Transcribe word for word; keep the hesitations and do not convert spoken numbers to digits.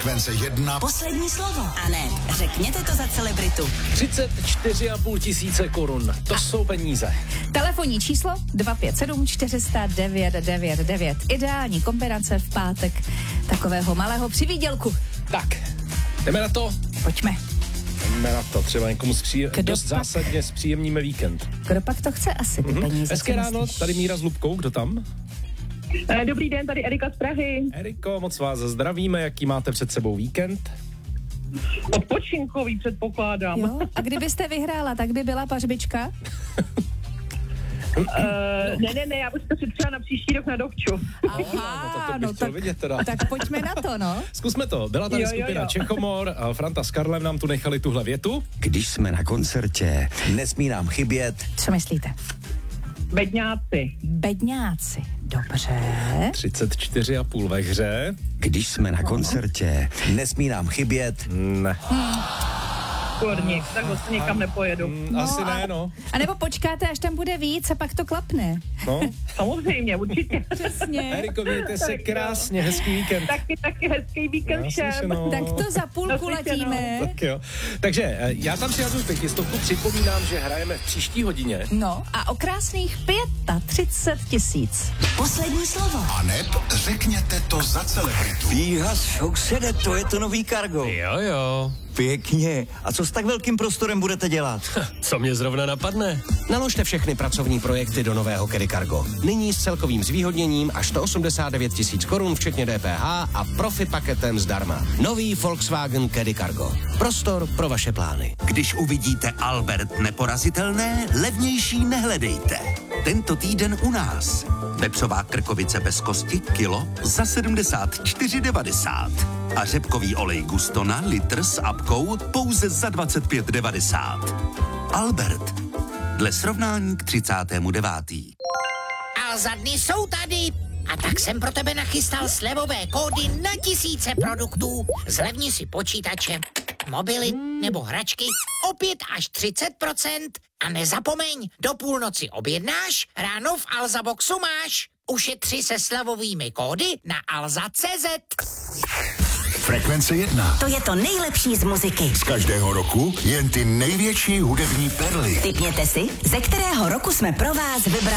Frekvence jedna. Poslední slovo. A ne, řekněte to za celebritu. třicet čtyři a půl tisíce korun. To a. jsou peníze. Telefonní číslo dva pět sedm čtyři nula devět devět devět. Ideální kombinace v pátek takového malého přivídělku. Tak, jdeme na to. Pojďme. Jdeme na to, třeba někomu zpříjem, dost pak? zásadně zpříjemníme víkend. Kdo pak to chce asi, ty mm-hmm. peníze? Hezké ráno, tady Míra s Lubkou, kdo tam? Dobrý den, tady Erika z Prahy. Eriko, moc vás zdravíme, jaký máte před sebou víkend? Odpočinkový předpokládám. Jo? A kdybyste vyhrála, tak by byla pařbička? Uh, ne, ne, ne, já bych to si třeba na příští rok na dovču. Aha, no, to, to bych no chtěl tak, vidět teda. tak pojďme na to, no. Zkusme to. Byla tady jo, skupina jo, jo. Čechomor, a Franta s Karlem nám tu nechali tuhle větu. Když jsme na koncertě, nesmí nám chybět. Co myslíte? Bedňáci. Bedňáci. Dobře. třicet čtyři a půl ve hře. Když jsme na koncertě, nesmí nám chybět. Ne. Hmm. Kurník, tak vlastně nikam nepojedu. Mm, asi no, ne, no. A nebo počkáte, až tam bude víc a pak to klapne. no. Samozřejmě, určitě. Přesně. Eriko, mějte se krásně, hezký víkend. Taky, taky hezký víkend všem. Naslyšenou. Tak to za půlku letíme. Tak jo. Takže eh, já tam si jadu pětistovku, připomínám, že hrajeme v příští hodině. No a o krásných třicet pět tisíc. Poslední slovo. A ne, řekněte to za celebritu. Fíha, sousede, to je to nový Cargo. Jo, jo. Pěkně. A co s tak velkým prostorem budete dělat? Co mě zrovna napadne? Naložte všechny pracovní projekty do nového Caddy Cargo. Nyní s celkovým zvýhodněním až sto osmdesát devět tisíc korun, včetně D P H a profi paketem zdarma. Nový Volkswagen Caddy Cargo. Prostor pro vaše plány. Když uvidíte Albert neporazitelné, levnější nehledejte. Tento týden u nás. Vepřová krkovice bez kosti, kilo za sedmdesát čtyři devadesát. A řepkový olej Gustona, litr s apkou, pouze za dvacet pět devadesát. Albert. Dle srovnání k třicátému devátému A za dny jsou tady. A tak jsem pro tebe nachystal slevové kódy na tisíce produktů. Zlevni si počítače, mobily nebo hračky o pět až třicet procent. A nezapomeň, do půlnoci objednáš, ráno v Alza Boxu máš. Ušetři se slevovými kódy na alza tečka cé zet. Frekvence jedna. To je to nejlepší z muziky. Z každého roku jen ty největší hudební perly. Tipněte si, ze kterého roku jsme pro vás vybrali